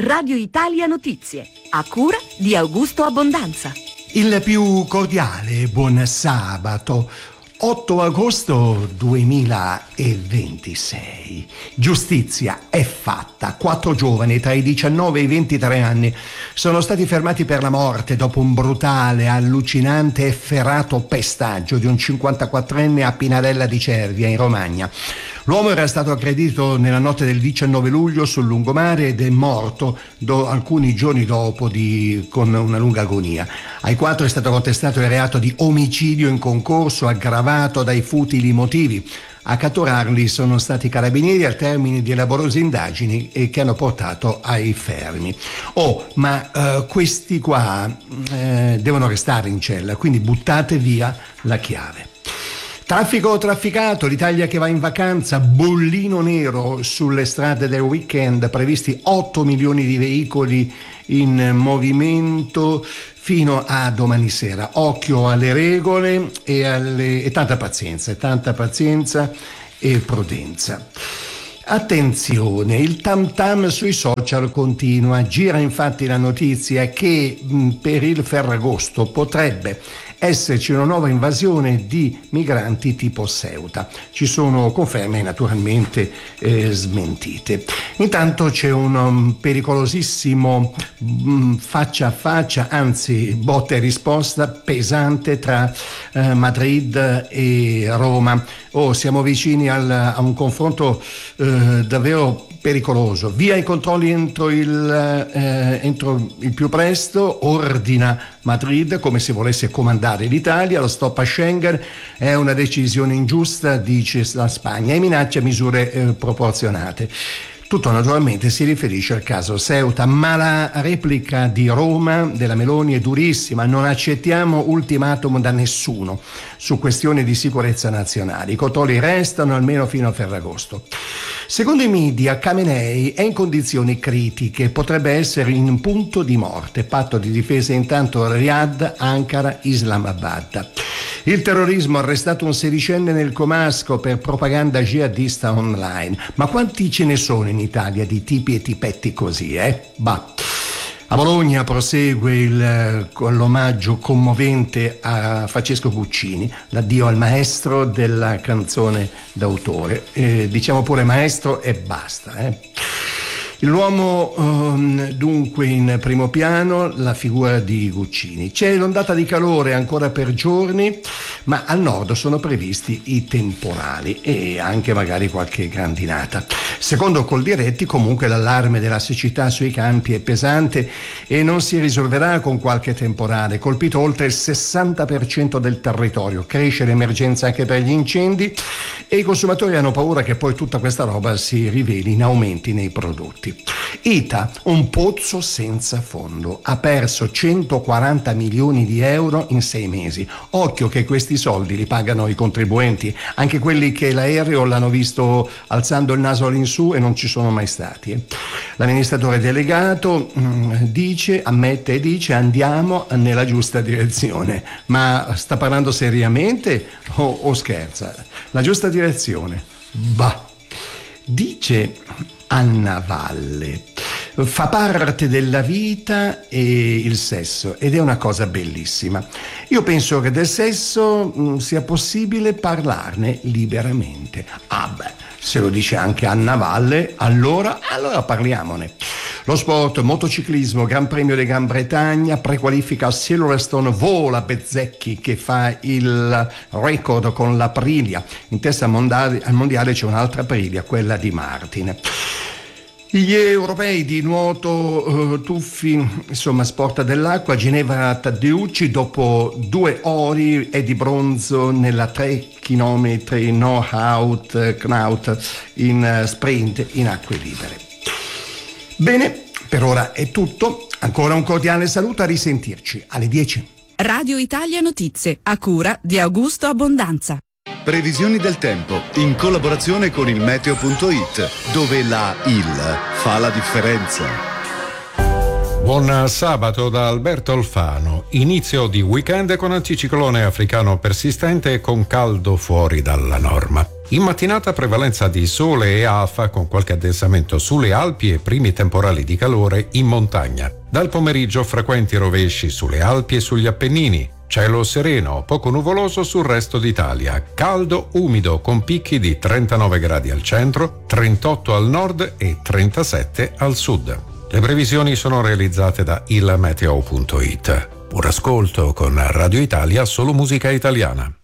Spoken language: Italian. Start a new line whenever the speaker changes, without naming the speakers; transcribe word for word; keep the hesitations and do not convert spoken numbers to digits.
Radio Italia Notizie, a cura di Augusto Abbondanza.
Il più cordiale buon sabato. otto agosto duemilaventisei. Giustizia è fatta. Quattro giovani tra i diciannove e i ventitré anni sono stati fermati per la morte dopo un brutale, allucinante e efferato pestaggio di un cinquantaquattrenne a Pinarella di Cervia, in Romagna. L'uomo era stato aggredito nella notte del diciannove luglio sul lungomare ed è morto do, alcuni giorni dopo di, con una lunga agonia. Ai quattro è stato contestato il reato di omicidio in concorso aggravato dai futili motivi. A catturarli sono stati i carabinieri al termine di elaborose indagini e che hanno portato ai fermi. Oh, ma eh, questi qua eh, devono restare in cella, quindi buttate via la chiave. Traffico trafficato, l'Italia che va in vacanza, bollino nero sulle strade del weekend, previsti otto milioni di veicoli in movimento fino a domani sera. Occhio alle regole e, alle, e tanta pazienza, e tanta pazienza e prudenza. Attenzione, il tam tam sui social continua, gira infatti la notizia che mh, per il Ferragosto potrebbe esserci una nuova invasione di migranti tipo Ceuta. Ci sono conferme naturalmente eh, smentite. Intanto c'è un um, pericolosissimo um, faccia a faccia, anzi botta e risposta pesante tra eh, Madrid e Roma. Oh, siamo vicini al, a un confronto eh, davvero pericoloso. Via i controlli entro il, eh, entro il più presto, ordina Madrid, come se volesse comandare l'Italia. Lo stop a Schengen è una decisione ingiusta, dice la Spagna, e minaccia misure eh, proporzionate. Tutto naturalmente si riferisce al caso Ceuta, ma la replica di Roma della Meloni è durissima. Non accettiamo ultimatum da nessuno su questioni di sicurezza nazionali. I controlli restano almeno fino a Ferragosto. Secondo i media, Khamenei è in condizioni critiche, potrebbe essere in punto di morte. Patto di difesa intanto Riyadh, Ankara, Islamabad. Il terrorismo ha arrestato un sedicenne nel Comasco per propaganda jihadista online. Ma quanti ce ne sono in Italia di tipi e tipetti così, eh? Bah. A Bologna prosegue il, con l'omaggio commovente a Francesco Guccini, l'addio al maestro della canzone d'autore. Eh, diciamo pure maestro e basta, eh. L'uomo um, dunque in primo piano, la figura di Guccini. C'è l'ondata di calore ancora per giorni, ma al nord sono previsti i temporali e anche magari qualche grandinata. Secondo Coldiretti comunque l'allarme della siccità sui campi è pesante e non si risolverà con qualche temporale. Colpito oltre il sessanta per cento del territorio, cresce l'emergenza anche per gli incendi e i consumatori hanno paura che poi tutta questa roba si riveli in aumenti nei prodotti. I T A, un pozzo senza fondo, ha perso centoquaranta milioni di euro in sei mesi. Occhio che questi soldi li pagano i contribuenti, anche quelli che l'aereo l'hanno visto alzando il naso all'insù e non ci sono mai stati. L'amministratore delegato mh, dice, ammette e dice andiamo nella giusta direzione, ma sta parlando seriamente o, o scherza? La giusta direzione? Bah. Dice Anna Valle, fa parte della vita e il sesso ed è una cosa bellissima. Io penso che del sesso mh, sia possibile parlarne liberamente. Ah beh, se lo dice anche Anna Valle, allora, allora parliamone. Lo sport, motociclismo, Gran Premio di Gran Bretagna, prequalifica a Silverstone, vola Bezzecchi che fa il record con l'Aprilia. In testa al mondiale, al mondiale c'è un'altra Aprilia, quella di Martin. Gli europei di nuoto, eh, tuffi, insomma sport dell'acqua, Ginevra Taddeucci dopo due ori e di bronzo nella tre chilometri no-out Knaut in sprint in acque libere. Bene, per ora è tutto. Ancora un cordiale saluto, a risentirci alle dieci.
Radio Italia Notizie, a cura di Augusto Abbondanza.
Previsioni del tempo in collaborazione con il meteo punto it, dove la il fa la differenza.
Buon sabato da Alberto Alfano. Inizio di weekend con anticiclone africano persistente e con caldo fuori dalla norma. In mattinata prevalenza di sole e afa con qualche addensamento sulle Alpi e primi temporali di calore in montagna. Dal pomeriggio frequenti rovesci sulle Alpi e sugli Appennini. Cielo sereno, poco nuvoloso sul resto d'Italia. Caldo, umido con picchi di trentanove gradi al centro, trentotto al nord e trentasette al sud. Le previsioni sono realizzate da il meteo punto it. Buon ascolto con Radio Italia, solo musica italiana.